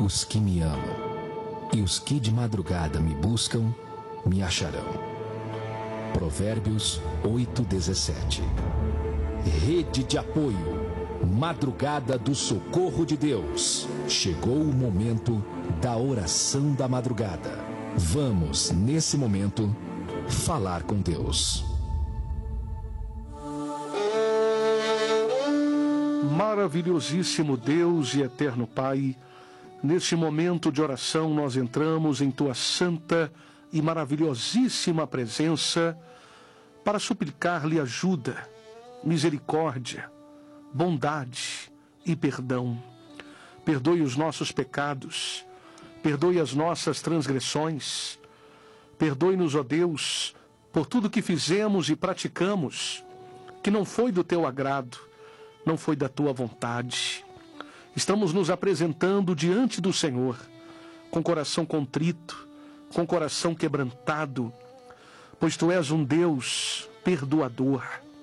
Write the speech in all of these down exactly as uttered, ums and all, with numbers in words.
os que me amam, e os que de madrugada me buscam, me acharão. Provérbios oito, dezessete. Rede de apoio, madrugada do socorro de Deus. Chegou o momento da oração da madrugada. Vamos, nesse momento, falar com Deus. Maravilhosíssimo Deus e eterno Pai, neste momento de oração nós entramos em Tua santa e maravilhosíssima presença para suplicar-lhe ajuda, misericórdia, bondade e perdão. Perdoe os nossos pecados, perdoe as nossas transgressões, perdoe-nos, ó Deus, por tudo que fizemos e praticamos, que não foi do Teu agrado, não foi da Tua vontade. Estamos nos apresentando diante do Senhor, com coração contrito, com coração quebrantado, pois Tu és um Deus perdoador.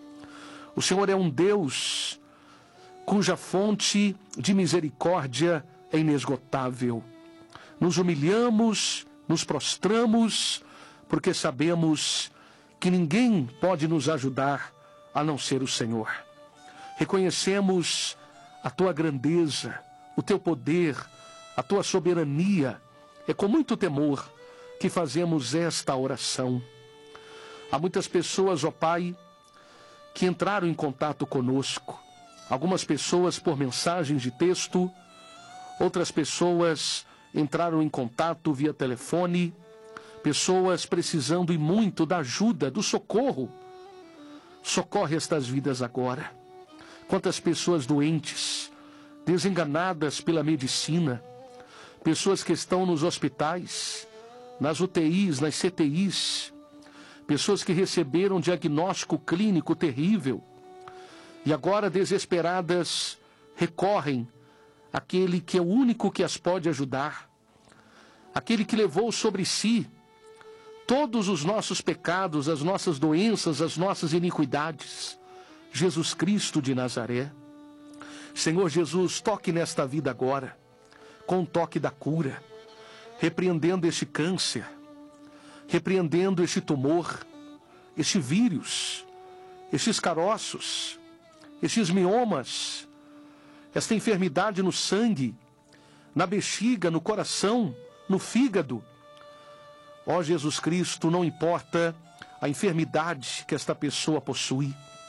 O Senhor é um Deus cuja fonte de misericórdia é inesgotável. Nos humilhamos, nos prostramos, porque sabemos que ninguém pode nos ajudar a não ser o Senhor. Reconhecemos a Tua grandeza, o Teu poder, a Tua soberania. É com muito temor que fazemos esta oração. Há muitas pessoas, ó Pai, que entraram em contato conosco. Algumas pessoas por mensagens de texto, outras pessoas entraram em contato via telefone, pessoas precisando e muito da ajuda, do socorro. Socorre estas vidas agora. Quantas pessoas doentes, desenganadas pela medicina, pessoas que estão nos hospitais, nas U T Is, nas C T Is, pessoas que receberam um diagnóstico clínico terrível e agora desesperadas recorrem àquele que é o único que as pode ajudar, aquele que levou sobre si todos os nossos pecados, as nossas doenças, as nossas iniquidades, Jesus Cristo de Nazaré. Senhor Jesus, toque nesta vida agora, com o toque da cura, repreendendo este câncer, repreendendo este tumor, este vírus, estes caroços, estes miomas, esta enfermidade no sangue, na bexiga, no coração, no fígado. Ó Jesus Cristo, não importa a enfermidade que esta pessoa possui,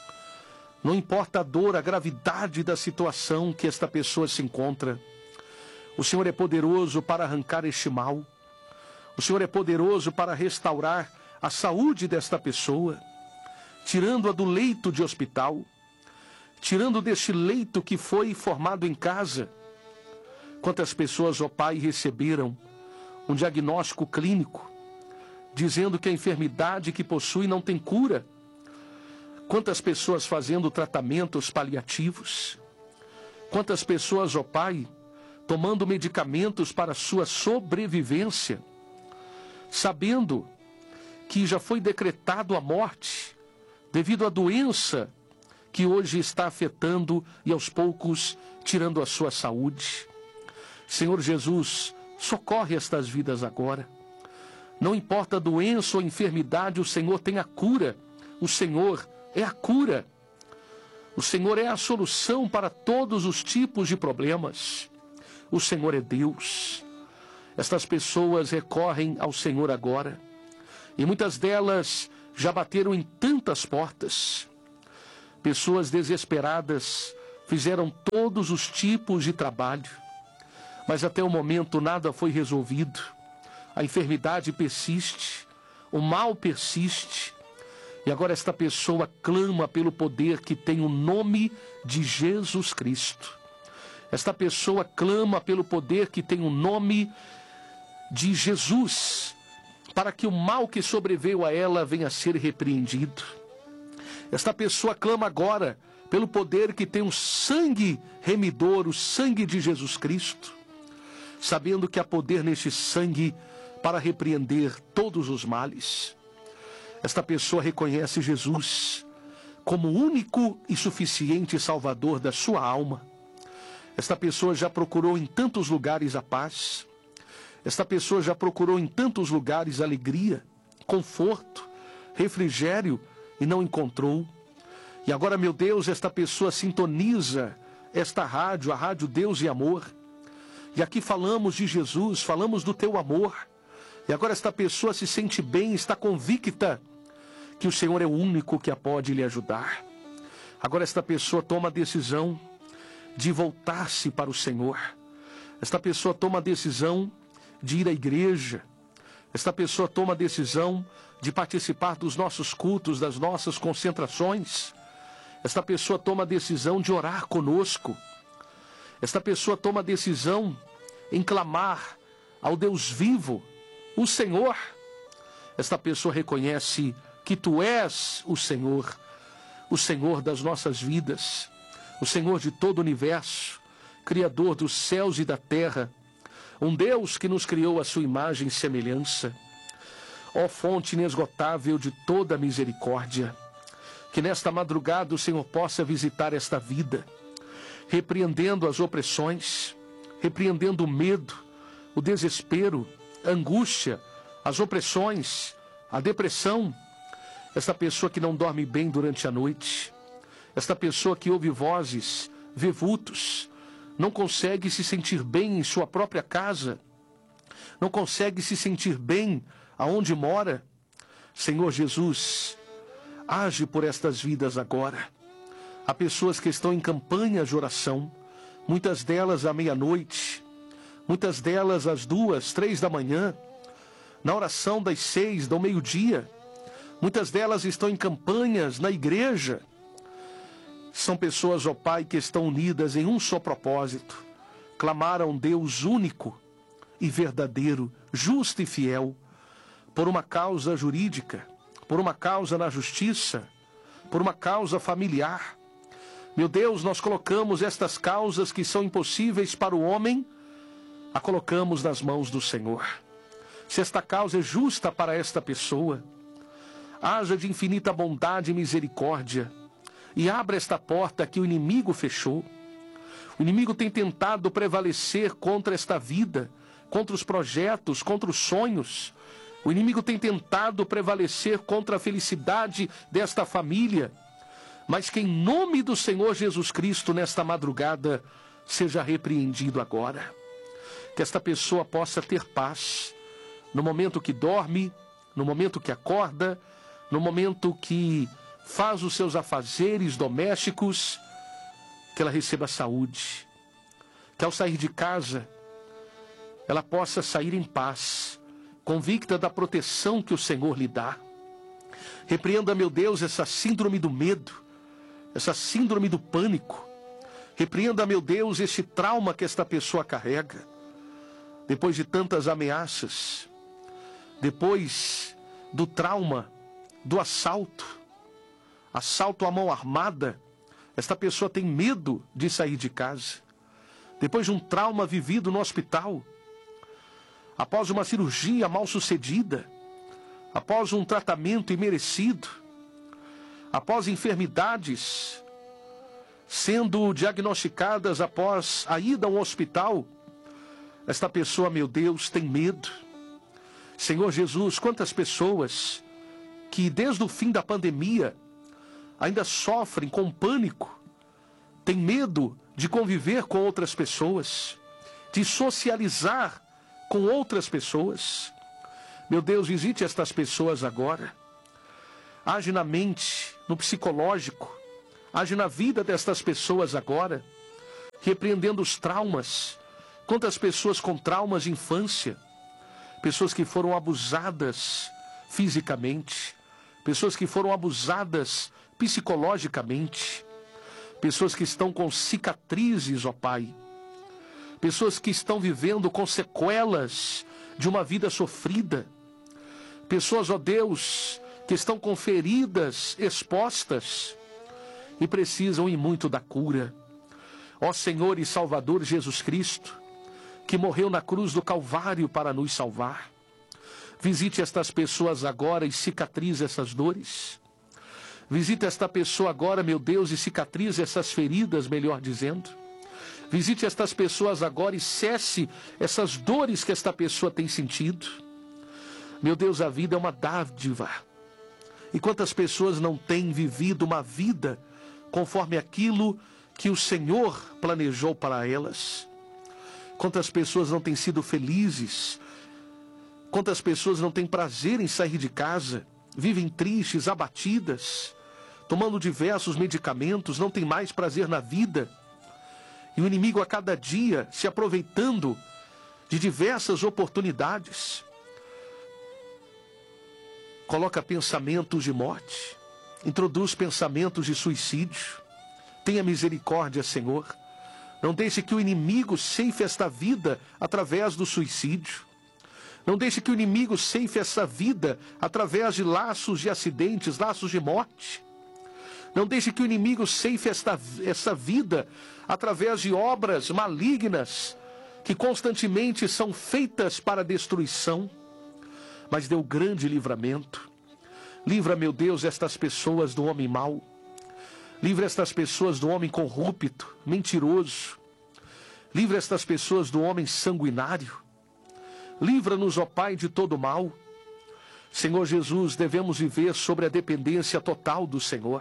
não importa a dor, a gravidade da situação que esta pessoa se encontra, o Senhor é poderoso para arrancar este mal. O Senhor é poderoso para restaurar a saúde desta pessoa, tirando-a do leito de hospital, tirando deste leito que foi formado em casa. Quantas pessoas, ó Pai, receberam um diagnóstico clínico, dizendo que a enfermidade que possui não tem cura. Quantas pessoas fazendo tratamentos paliativos. Quantas pessoas, ó Pai, tomando medicamentos para a sua sobrevivência, sabendo que já foi decretado a morte devido à doença que hoje está afetando e aos poucos tirando a sua saúde. Senhor Jesus, socorre estas vidas agora. Não importa a doença ou a enfermidade, o Senhor tem a cura. O Senhor é a cura. O Senhor é a solução para todos os tipos de problemas. O Senhor é Deus. Estas pessoas recorrem ao Senhor agora. E muitas delas já bateram em tantas portas. Pessoas desesperadas fizeram todos os tipos de trabalho. Mas até o momento nada foi resolvido. A enfermidade persiste. O mal persiste. E agora esta pessoa clama pelo poder que tem o nome de Jesus Cristo. Esta pessoa clama pelo poder que tem o nome de Jesus, para que o mal que sobreveio a ela venha a ser repreendido. Esta pessoa clama agora pelo poder que tem o sangue remidor, o sangue de Jesus Cristo, sabendo que há poder neste sangue para repreender todos os males. Esta pessoa reconhece Jesus como o único e suficiente Salvador da sua alma. Esta pessoa já procurou em tantos lugares a paz. Esta pessoa já procurou em tantos lugares alegria, conforto, refrigério e não encontrou. E agora, meu Deus, esta pessoa sintoniza esta rádio, a Rádio Deus e Amor. E aqui falamos de Jesus, falamos do teu amor. E agora esta pessoa se sente bem, está convicta que o Senhor é o único que a pode lhe ajudar. Agora esta pessoa toma a decisão de voltar-se para o Senhor. Esta pessoa toma a decisão de ir à igreja. Esta pessoa toma a decisão de participar dos nossos cultos, das nossas concentrações. Esta pessoa toma a decisão de orar conosco. Esta pessoa toma a decisão em clamar ao Deus vivo, o Senhor. Esta pessoa reconhece que tu és o Senhor, o Senhor das nossas vidas, o Senhor de todo o universo, Criador dos céus e da terra, um Deus que nos criou à sua imagem e semelhança. Ó fonte inesgotável de toda a misericórdia, que nesta madrugada o Senhor possa visitar esta vida, repreendendo as opressões, repreendendo o medo, o desespero, a angústia, as opressões, a depressão. Esta pessoa que não dorme bem durante a noite, esta pessoa que ouve vozes, vê vultos, não consegue se sentir bem em sua própria casa, não consegue se sentir bem aonde mora. Senhor Jesus, age por estas vidas agora. Há pessoas que estão em campanha de oração, muitas delas à meia-noite, muitas delas às duas, três da manhã, na oração das seis, do meio-dia. Muitas delas estão em campanhas na igreja. São pessoas, ó Pai, que estão unidas em um só propósito. Clamar a um Deus único e verdadeiro, justo e fiel, por uma causa jurídica, por uma causa na justiça, por uma causa familiar. Meu Deus, nós colocamos estas causas que são impossíveis para o homem, a colocamos nas mãos do Senhor. Se esta causa é justa para esta pessoa, haja de infinita bondade e misericórdia, e abra esta porta que o inimigo fechou. O inimigo tem tentado prevalecer contra esta vida, contra os projetos, contra os sonhos. O inimigo tem tentado prevalecer contra a felicidade desta família. Mas que em nome do Senhor Jesus Cristo, nesta madrugada, seja repreendido agora. Que esta pessoa possa ter paz no momento que dorme, no momento que acorda, no momento que faz os seus afazeres domésticos, que ela receba saúde, que ao sair de casa, ela possa sair em paz, convicta da proteção que o Senhor lhe dá. Repreenda, meu Deus, essa síndrome do medo, essa síndrome do pânico. Repreenda, meu Deus, esse trauma que esta pessoa carrega, depois de tantas ameaças, depois do trauma do assalto, assalto à mão armada. Esta pessoa tem medo de sair de casa, depois de um trauma vivido no hospital, após uma cirurgia mal sucedida, após um tratamento imerecido, após enfermidades sendo diagnosticadas após a ida ao hospital. Esta pessoa, meu Deus, tem medo. Senhor Jesus, quantas pessoas que desde o fim da pandemia ainda sofrem com pânico, têm medo de conviver com outras pessoas, de socializar com outras pessoas. Meu Deus, visite estas pessoas agora. Age na mente, no psicológico, age na vida destas pessoas agora, repreendendo os traumas. Quantas pessoas com traumas de infância, pessoas que foram abusadas fisicamente, pessoas que foram abusadas psicologicamente, pessoas que estão com cicatrizes, ó Pai, pessoas que estão vivendo com sequelas de uma vida sofrida, pessoas, ó Deus, que estão com feridas expostas e precisam e muito da cura. Ó Senhor e Salvador Jesus Cristo, que morreu na cruz do Calvário para nos salvar, visite estas pessoas agora e cicatrize essas dores. Visita esta pessoa agora, meu Deus, e cicatrize essas feridas, melhor dizendo. Visite estas pessoas agora e cesse essas dores que esta pessoa tem sentido. Meu Deus, a vida é uma dádiva. E quantas pessoas não têm vivido uma vida conforme aquilo que o Senhor planejou para elas? Quantas pessoas não têm sido felizes? Quantas pessoas não têm prazer em sair de casa? Vivem tristes, abatidas, tomando diversos medicamentos, não têm mais prazer na vida. E o inimigo a cada dia se aproveitando de diversas oportunidades. Coloca pensamentos de morte, introduz pensamentos de suicídio. Tenha misericórdia, Senhor. Não deixe que o inimigo ceife esta vida através do suicídio. Não deixe que o inimigo ceife essa vida através de laços de acidentes, laços de morte. Não deixe que o inimigo ceife esta, essa vida através de obras malignas que constantemente são feitas para destruição. Mas dê o grande livramento. Livra, meu Deus, estas pessoas do homem mau. Livra estas pessoas do homem corrupto, mentiroso. Livra estas pessoas do homem sanguinário. Livra-nos, ó Pai, de todo mal. Senhor Jesus, devemos viver sobre a dependência total do Senhor.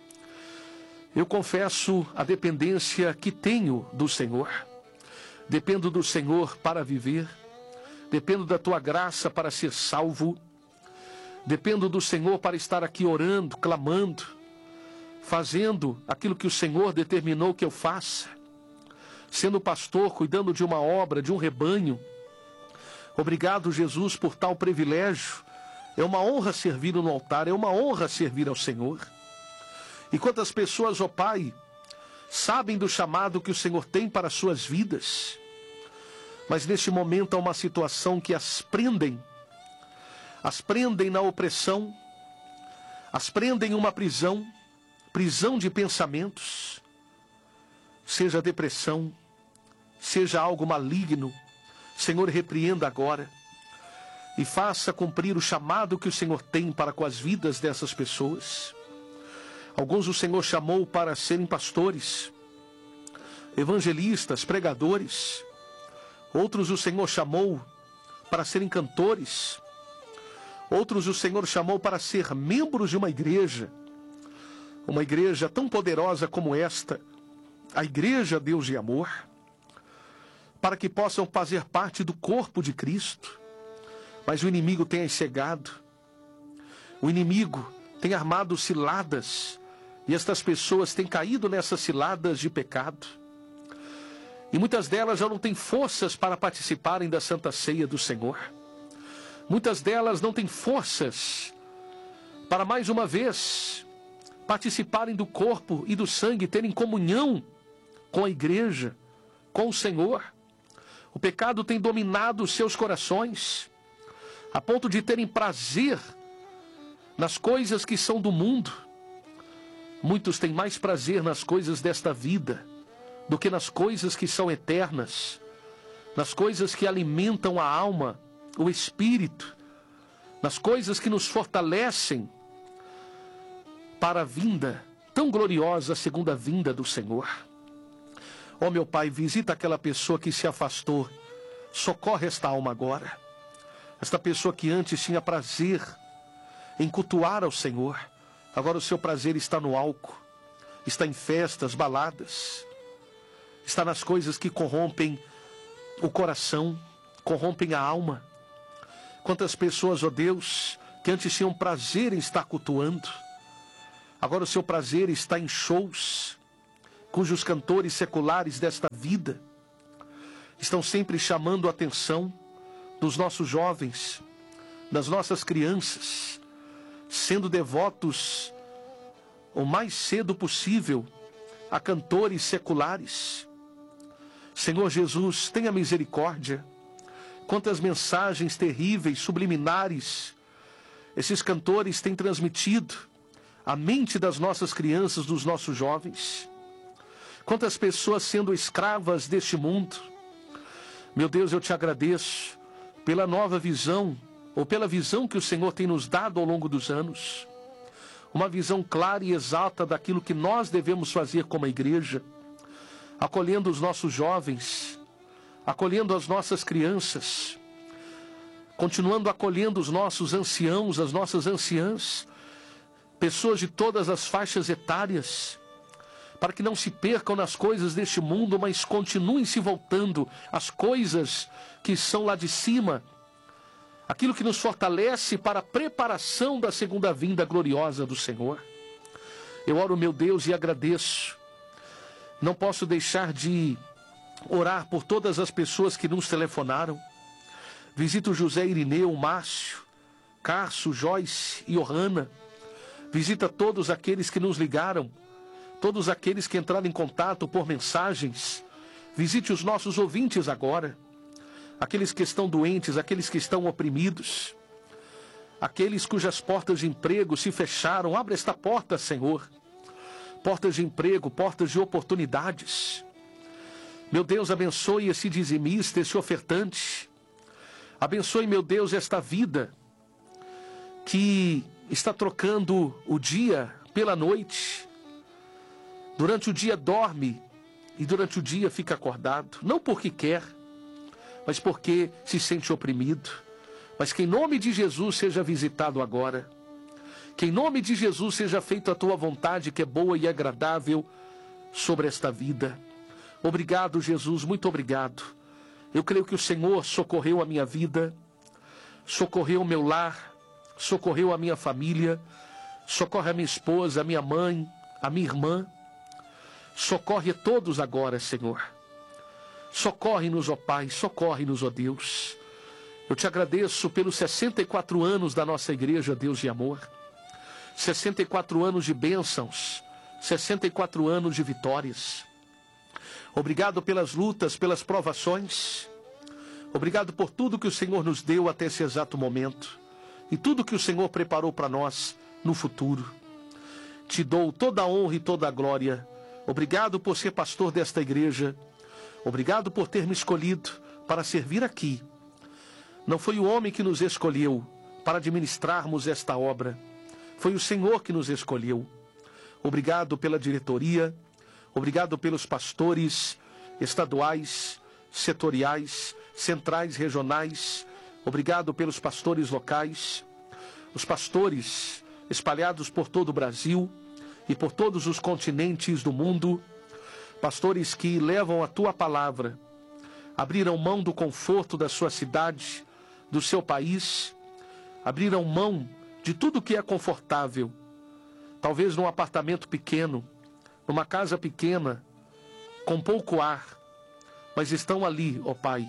Eu confesso a dependência que tenho do Senhor. Dependo do Senhor para viver. Dependo da Tua graça para ser salvo. Dependo do Senhor para estar aqui orando, clamando, fazendo aquilo que o Senhor determinou que eu faça. Sendo pastor, cuidando de uma obra, de um rebanho. Obrigado, Jesus, por tal privilégio. É uma honra servir no altar, é uma honra servir ao Senhor. E quantas pessoas, ó Pai, sabem do chamado que o Senhor tem para as suas vidas, mas neste momento há uma situação que as prendem, as prendem na opressão, as prendem em uma prisão, prisão de pensamentos, seja depressão, seja algo maligno. Senhor, repreenda agora e faça cumprir o chamado que o Senhor tem para com as vidas dessas pessoas. Alguns o Senhor chamou para serem pastores, evangelistas, pregadores. Outros o Senhor chamou para serem cantores. Outros o Senhor chamou para ser membros de uma igreja. Uma igreja tão poderosa como esta, a Igreja Deus de Amor, para que possam fazer parte do corpo de Cristo. Mas o inimigo tem as cegado. O inimigo tem armado ciladas. E estas pessoas têm caído nessas ciladas de pecado. E muitas delas já não têm forças para participarem da Santa Ceia do Senhor. Muitas delas não têm forças para mais uma vez participarem do corpo e do sangue, terem comunhão com a igreja, com o Senhor. O pecado tem dominado os seus corações, a ponto de terem prazer nas coisas que são do mundo. Muitos têm mais prazer nas coisas desta vida do que nas coisas que são eternas, nas coisas que alimentam a alma, o espírito, nas coisas que nos fortalecem para a vinda tão gloriosa, a segunda vinda do Senhor. Ó meu Pai, visita aquela pessoa que se afastou, socorre esta alma agora. Esta pessoa que antes tinha prazer em cultuar ao Senhor, agora o seu prazer está no álcool, está em festas, baladas, está nas coisas que corrompem o coração, corrompem a alma. Quantas pessoas, ó Deus, que antes tinham prazer em estar cultuando, agora o seu prazer está em shows, cujos cantores seculares desta vida estão sempre chamando a atenção dos nossos jovens, das nossas crianças, sendo devotos o mais cedo possível a cantores seculares. Senhor Jesus, tenha misericórdia. Quantas mensagens terríveis, subliminares, esses cantores têm transmitido à mente das nossas crianças, dos nossos jovens. Quantas pessoas sendo escravas deste mundo. Meu Deus, eu te agradeço pela nova visão, ou pela visão que o Senhor tem nos dado ao longo dos anos. Uma visão clara e exata daquilo que nós devemos fazer como a igreja. acolhendo os nossos jovens, acolhendo as nossas crianças, continuando acolhendo os nossos anciãos, as nossas anciãs, pessoas de todas as faixas etárias, para que não se percam nas coisas deste mundo, mas continuem se voltando às coisas que são lá de cima, aquilo que nos fortalece para a preparação da segunda vinda gloriosa do Senhor. Eu oro, meu Deus, e agradeço. Não posso deixar de orar por todas as pessoas que nos telefonaram. Visita o José Irineu, Márcio, Carso, Joyce e Johanna. Visita todos aqueles que nos ligaram, todos aqueles que entraram em contato por mensagens. Visite os nossos ouvintes agora, aqueles que estão doentes, aqueles que estão oprimidos, aqueles cujas portas de emprego se fecharam. Abre esta porta, Senhor. Portas de emprego, portas de oportunidades. Meu Deus, abençoe esse dizimista, esse ofertante. Abençoe, meu Deus, esta vida que está trocando o dia pela noite. Durante o dia dorme e durante o dia fica acordado. Não porque quer, mas porque se sente oprimido. Mas que em nome de Jesus seja visitado agora. Que em nome de Jesus seja feita a tua vontade, que é boa e agradável, sobre esta vida. Obrigado, Jesus, muito obrigado. Eu creio que o Senhor socorreu a minha vida, socorreu o meu lar, socorreu a minha família, socorre a minha esposa, a minha mãe, a minha irmã. Socorre a todos agora, Senhor. Socorre-nos, ó Pai, socorre-nos, ó Deus. Eu te agradeço pelos sessenta e quatro anos da nossa igreja, Deus de amor. sessenta e quatro anos de bênçãos, sessenta e quatro anos de vitórias. Obrigado pelas lutas, pelas provações. Obrigado por tudo que o Senhor nos deu até esse exato momento. E tudo que o Senhor preparou para nós no futuro. Te dou toda a honra e toda a glória. Obrigado por ser pastor desta igreja. Obrigado por ter me escolhido para servir aqui. Não foi o homem que nos escolheu para administrarmos esta obra. Foi o Senhor que nos escolheu. Obrigado pela diretoria. Obrigado pelos pastores estaduais, setoriais, centrais, regionais. Obrigado pelos pastores locais. Os pastores espalhados por todo o Brasil e por todos os continentes do mundo. Pastores que levam a tua palavra. Abriram mão do conforto da sua cidade, do seu país. Abriram mão de tudo que é confortável. Talvez num apartamento pequeno, numa casa pequena, com pouco ar, mas estão ali, ó Pai,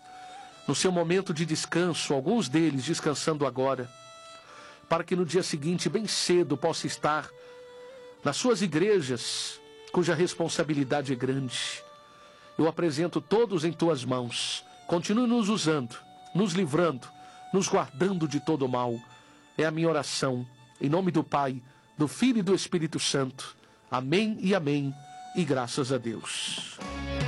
no seu momento de descanso, alguns deles descansando agora, para que no dia seguinte, bem cedo, possa estar nas suas igrejas, cuja responsabilidade é grande. Eu apresento todos em tuas mãos. Continue nos usando, nos livrando, nos guardando de todo o mal. É a minha oração, em nome do Pai, do Filho e do Espírito Santo. Amém e amém, e graças a Deus.